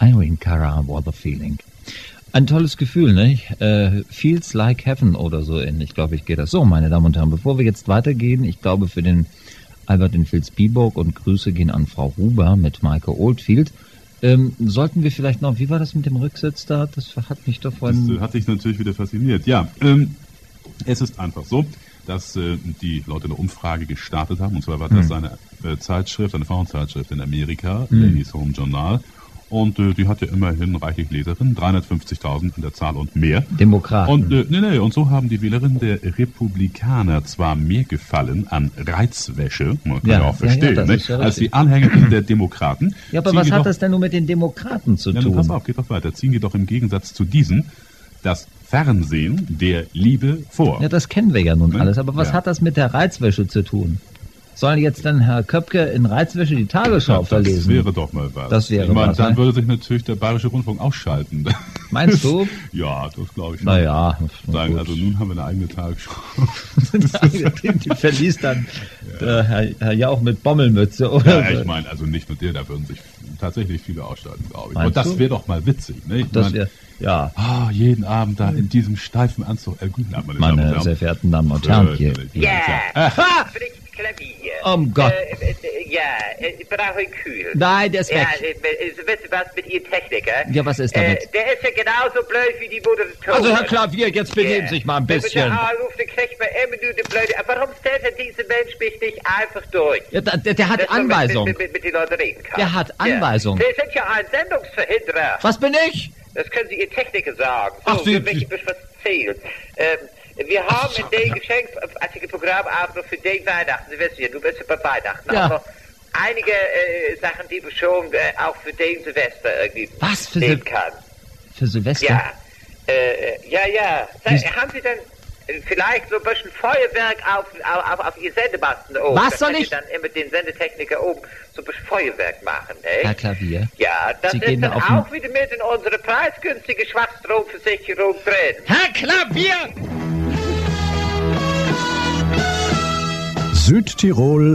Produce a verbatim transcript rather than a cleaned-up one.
Irene Cara, What a Feeling. Ein tolles Gefühl, ne? Äh, feels like heaven oder so ähnlich, glaube ich, geht das. So, meine Damen und Herren, bevor wir jetzt weitergehen, ich glaube für den Albert in Vilsbiburg und Grüße gehen an Frau Huber mit Maike Oldfield. Ähm, sollten wir vielleicht noch, wie war das mit dem Rücksitz da? Das hat mich doch vorhin... Das äh, hat dich natürlich wieder fasziniert. Ja, ähm, es ist einfach so, dass äh, die Leute eine Umfrage gestartet haben. Und zwar war das hm. eine äh, Zeitschrift, eine Frauenzeitschrift in Amerika, hm. Ladies Home Journal. Und äh, die hat ja immerhin reichlich Leserinnen, dreihundertfünfzigtausend in der Zahl und mehr. Demokraten. Und, äh, nee, nee, und so haben die Wählerinnen der Republikaner zwar mehr Gefallen an Reizwäsche, man kann ja, ja auch verstehen, ja, ja, nicht, ja als die Anhängerin der Demokraten. Ja, aber was hat doch, das denn nun mit den Demokraten zu ja, tun? Pass auf, geht doch weiter. Ziehen die doch im Gegensatz zu diesen das Fernsehen der Liebe vor. Ja, das kennen wir ja nun ne? alles. Aber was ja. hat das mit der Reizwäsche zu tun? Soll jetzt dann Herr Köpke in Reizwäsche die Tagesschau ja, verlesen? Das wäre doch mal was. Das wäre ich meine, was, dann ne? würde sich natürlich der Bayerische Rundfunk ausschalten. Meinst du? Ja, das glaube ich schon. Naja. Sagen, also nun haben wir eine eigene Tagesschau. Die verliest dann ja. äh, Herr, Herr Jauch mit Bommelmütze, oder? Ja, ich meine, also nicht nur der, da würden sich tatsächlich viele ausschalten, glaube ich. Meinst Und das wäre doch mal witzig, ne? Ich das mein, wäre, ja. Ah, jeden Abend da in diesem steifen Anzug. Äh, guten Abend, meine, meine Damen und sehr verehrten Damen und Herren. Hier. Ja, ja. Klavier. Um Gott. Äh, äh, ja, ich brauche einen Kühl. Nein, der ist weg. Ja, äh, weißt du was mit Ihrem Techniker? Ja, was ist damit? Äh, der ist ja genauso blöd wie die Moderatorin. Also, Herr Klavier, jetzt benehmen Sie sich mal ein bisschen. Wenn man da anruft, dann kriegt man immer nur die blöde... Warum stellt er diesen Mensch mich nicht einfach durch? Ja, der, der hat Dass Anweisung. Man mit, mit, mit den Leuten reden kann. Der hat Anweisung. Ja. Sie sind ja ein Sendungsverhinderer. Was bin ich? Das können Sie Ihr Techniker sagen. So, Ach, Sie... für mich ein bisschen was zählt. Ähm... Wir haben in dem geschenkartigen Programm auch noch für den Weihnachten, Sie wissen ja, du bist ja bei Weihnachten, ja. auch noch einige äh, Sachen, die wir schon äh, auch für den Silvester irgendwie Was für sehen Sil kann. Für Silvester? Ja, äh, ja, ja. Sag, haben Sie denn äh, vielleicht so ein bisschen Feuerwerk auf, auf, auf, auf Ihr Sendemasten oben? Was soll dass ich? Sie dann immer den Sendetechniker oben so ein bisschen Feuerwerk machen, ey. Herr Klavier? Ja, das Sie ist gehen dann auf auch wieder mit in unsere preisgünstige Schwachstromversicherung drin. Herr Klavier! Südtirol